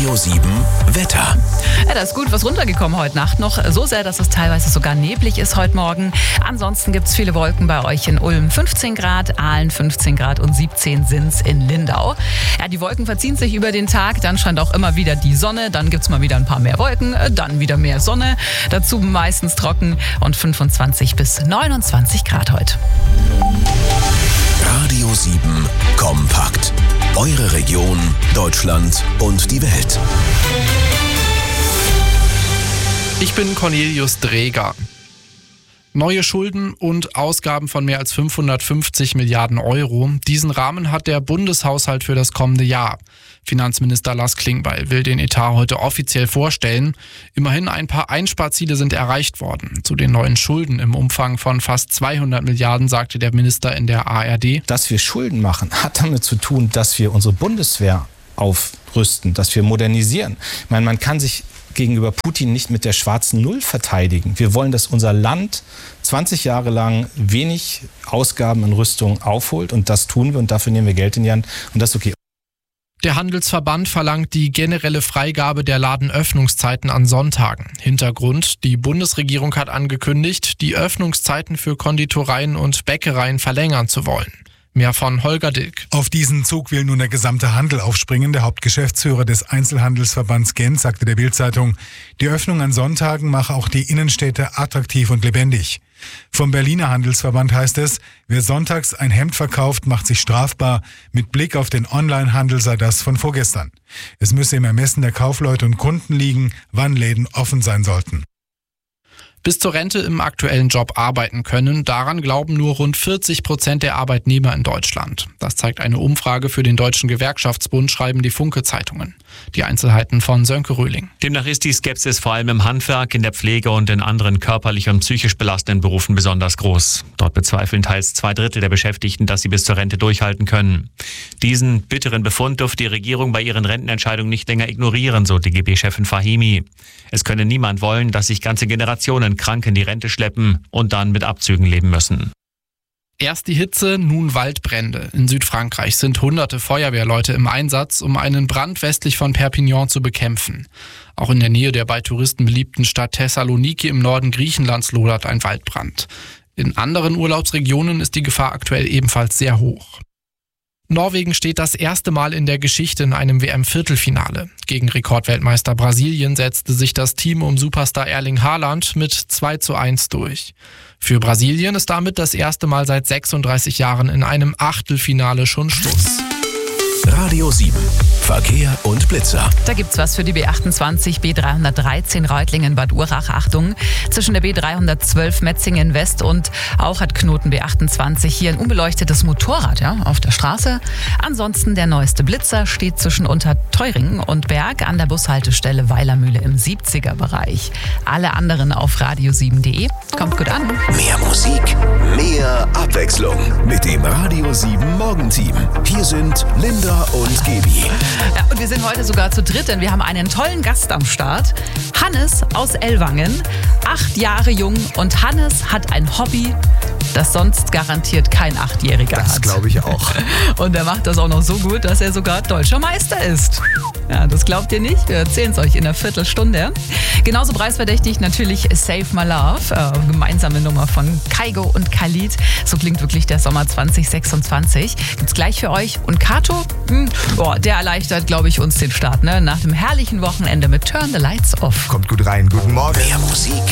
Radio 7 Wetter. Ja, da ist gut was runtergekommen heute Nacht noch. So sehr, dass es teilweise sogar neblig ist heute Morgen. Ansonsten gibt es viele Wolken bei euch in Ulm 15 Grad, Aalen 15 Grad und 17 sind's in Lindau. Ja, die Wolken verziehen sich über den Tag, dann scheint auch immer wieder die Sonne, dann gibt's mal wieder ein paar mehr Wolken, dann wieder mehr Sonne. Dazu meistens trocken und 25 bis 29 Grad heute. Radio 7 kompakt. Eure Region, Deutschland und die Welt. Ich bin Cornelius Dreger. Neue Schulden und Ausgaben von mehr als 550 Milliarden Euro. Diesen Rahmen hat der Bundeshaushalt für das kommende Jahr. Finanzminister Lars Klingbeil will den Etat heute offiziell vorstellen. Immerhin ein paar Einsparziele sind erreicht worden. Zu den neuen Schulden im Umfang von fast 200 Milliarden sagte der Minister in der ARD. Dass wir Schulden machen, hat damit zu tun, dass wir unsere Bundeswehr aufrüsten, dass wir modernisieren. Ich meine, man kann sich gegenüber Putin nicht mit der schwarzen Null verteidigen. Wir wollen, dass unser Land 20 Jahre lang wenig Ausgaben in Rüstung aufholt und das tun wir und dafür nehmen wir Geld in die Hand und das ist okay. Der Handelsverband verlangt die generelle Freigabe der Ladenöffnungszeiten an Sonntagen. Hintergrund: Die Bundesregierung hat angekündigt, die Öffnungszeiten für Konditoreien und Bäckereien verlängern zu wollen. Mehr von Holger Dilk. Auf diesen Zug will nun der gesamte Handel aufspringen. Der Hauptgeschäftsführer des Einzelhandelsverbands Gent sagte der Bild-Zeitung, die Öffnung an Sonntagen mache auch die Innenstädte attraktiv und lebendig. Vom Berliner Handelsverband heißt es, wer sonntags ein Hemd verkauft, macht sich strafbar. Mit Blick auf den Onlinehandel sei das von vorgestern. Es müsse im Ermessen der Kaufleute und Kunden liegen, wann Läden offen sein sollten. Bis zur Rente im aktuellen Job arbeiten können, daran glauben nur rund 40% der Arbeitnehmer in Deutschland. Das zeigt eine Umfrage für den Deutschen Gewerkschaftsbund, schreiben die Funke-Zeitungen. Die Einzelheiten von Sönke Röhling. Demnach ist die Skepsis vor allem im Handwerk, in der Pflege und in anderen körperlich und psychisch belastenden Berufen besonders groß. Dort bezweifeln teils 2/3 der Beschäftigten, dass sie bis zur Rente durchhalten können. Diesen bitteren Befund dürfte die Regierung bei ihren Rentenentscheidungen nicht länger ignorieren, so DGB-Chefin Fahimi. Es könne niemand wollen, dass sich ganze Generationen krank in die Rente schleppen und dann mit Abzügen leben müssen. Erst die Hitze, nun Waldbrände. In Südfrankreich sind hunderte Feuerwehrleute im Einsatz, um einen Brand westlich von Perpignan zu bekämpfen. Auch in der Nähe der bei Touristen beliebten Stadt Thessaloniki im Norden Griechenlands lodert ein Waldbrand. In anderen Urlaubsregionen ist die Gefahr aktuell ebenfalls sehr hoch. Norwegen steht das erste Mal in der Geschichte in einem WM-Viertelfinale. Gegen Rekordweltmeister Brasilien setzte sich das Team um Superstar Erling Haaland mit 2:1 durch. Für Brasilien ist damit das erste Mal seit 36 Jahren in einem Achtelfinale schon Schluss. Radio 7 Verkehr und Blitzer. Da gibt's was für die B28, B313 Reutlingen-Bad Urach. Achtung, zwischen der B312 Metzingen West und auch hat Knoten B28 hier ein unbeleuchtetes Motorrad auf der Straße. Ansonsten der neueste Blitzer steht zwischen Unterteuringen und Berg an der Bushaltestelle Weilermühle im 70er-Bereich. Alle anderen auf radio7.de. Kommt gut an. Mehr Musik, mehr Abwechslung mit dem Radio 7 Morgenteam. Hier sind Linda und Gaby. Ja, und wir sind heute sogar zu dritt, denn wir haben einen tollen Gast am Start. Hannes aus Ellwangen, 8 Jahre jung und Hannes hat ein Hobby, das sonst garantiert kein 8-Jähriger hat. Das glaube ich auch. Und er macht das auch noch so gut, dass er sogar deutscher Meister ist. Ja, das glaubt ihr nicht? Wir erzählen es euch in einer Viertelstunde. Genauso preisverdächtig natürlich Save My Love, gemeinsame Nummer von Kygo und Khalid. So klingt wirklich der Sommer 2026. Gibt's gleich für euch. Und Kato, der erleichtert, glaube ich, uns den Start. Nach dem herrlichen Wochenende mit Turn the Lights Off. Kommt gut rein. Guten Morgen. Mehr Musik,